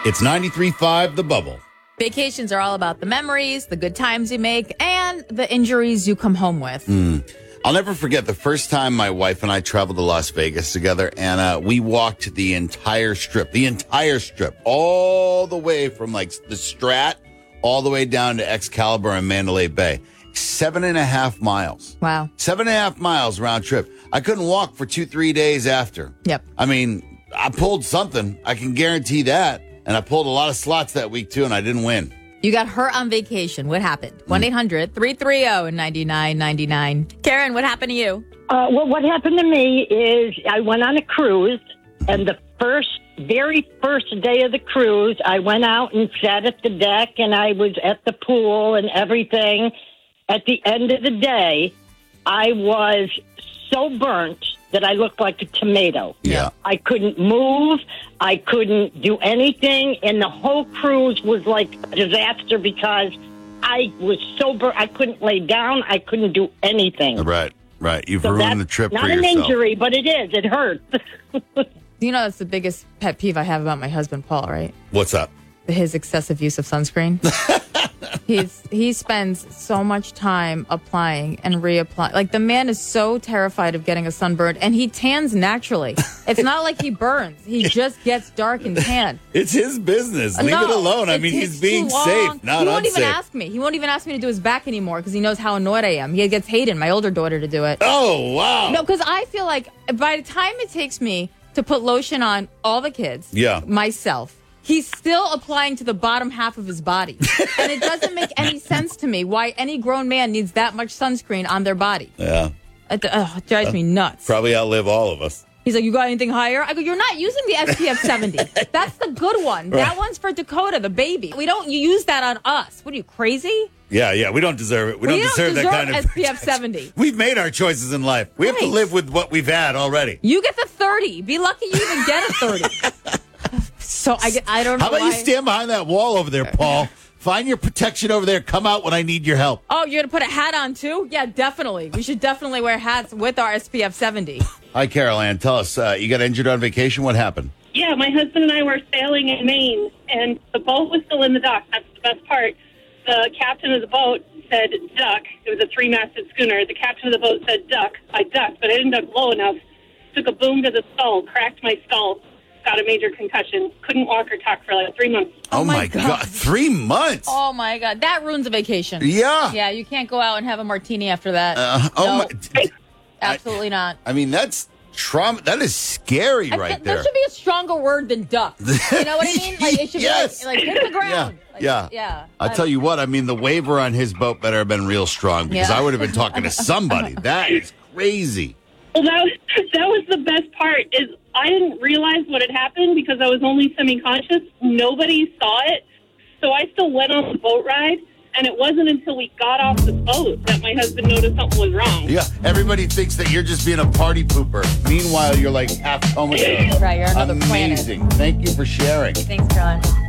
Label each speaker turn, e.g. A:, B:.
A: It's 93.5 The Bubble.
B: Vacations are all about the memories, the good times you make, and the injuries you come home with.
A: I'll never forget the first time my wife and I traveled to Las Vegas together, and we walked the entire strip, all the way from like the Strat all the way down to Excalibur and Mandalay Bay. 7.5 miles.
B: Wow.
A: 7.5 miles round trip. I couldn't walk for 2-3 days after.
B: Yep.
A: I mean, I pulled something. I can guarantee that. And I pulled a lot of slots that week, too, and I didn't win.
B: You got hurt on vacation. What happened? 1-800-330-9999. Karen, what happened to you?
C: Well, what happened to me is I went on a cruise, and the very first day of the cruise, I went out and sat at the deck, and I was at the pool and everything. At the end of the day, I was so burnt that I looked like a tomato.
A: Yeah.
C: I couldn't move. I couldn't do anything. And the whole cruise was like a disaster because I was so burnt. I couldn't lay down. I couldn't do anything.
A: Right. You've
C: So
A: ruined the trip for
C: not
A: yourself.
C: an injury, but it is. It hurts.
B: You know that's the biggest pet peeve I have about my husband, Paul, right?
A: What's up?
B: His excessive use of sunscreen. He spends so much time applying and reapplying. Like, the man is so terrified of getting a sunburn, and he tans naturally. It's not like he burns. He just gets dark and tan.
A: It's his business. Leave it alone. I mean, he's being safe, not
B: He won't
A: unsafe.
B: even ask me. He won't even ask me to do his back anymore because he knows how annoyed I am. He gets Hayden, my older daughter, to do it.
A: Oh, wow.
B: No, because I feel like by the time it takes me to put lotion on all the kids, myself, he's still applying to the bottom half of his body. And it doesn't make any sense to me why any grown man needs that much sunscreen on their body.
A: Yeah.
B: It drives me nuts.
A: Probably outlive all of us.
B: He's like, you got anything higher? I go, you're not using the SPF 70. That's the good one.
A: Right.
B: That one's for Dakota, the baby. You use that on us. What are you, crazy?
A: Yeah, we don't deserve it. We don't deserve that kind of
B: SPF 70.
A: We've made our choices in life. We have to live with what we've had already.
B: You get the 30. Be lucky you even get a 30. So I don't know.
A: How about you stand behind that wall over there, Paul? Find your protection over there. Come out when I need your help.
B: Oh, you're going to put a hat on too? Yeah, definitely. We should definitely wear hats with our SPF 70.
A: Hi, Carol Ann. Tell us, you got injured on vacation. What happened?
D: Yeah, my husband and I were sailing in Maine, and the boat was still in the dock. That's the best part. The captain of the boat said duck. It was a 3-masted schooner. The captain of the boat said duck. I ducked, but I didn't duck low enough. Took a boom to the skull, cracked my skull, got a major concussion. Couldn't walk or talk for like 3 months.
A: Oh, my God. 3 months?
B: Oh, my God. That ruins a vacation.
A: Yeah.
B: Yeah, you can't go out and have a martini after that. Absolutely not.
A: I mean, that's trauma. That is scary right there.
B: There should be a stronger word than duck. You know what I mean? Like, it should be like hit the ground.
A: Yeah. I'll tell you what. I mean, the waiver on his boat better have been real strong because I would have been talking to somebody. That is crazy.
D: Well, that was the best part is I didn't realize what had happened because I was only semi-conscious. Nobody saw it. So I still went on the boat ride. And it wasn't until we got off the boat that my husband noticed something was wrong.
A: Yeah, everybody thinks that you're just being a party pooper. Meanwhile, you're like half comatose.
B: Right, you're another
A: Amazing.
B: planet.
A: Thank you for sharing.
B: Thanks, Caroline.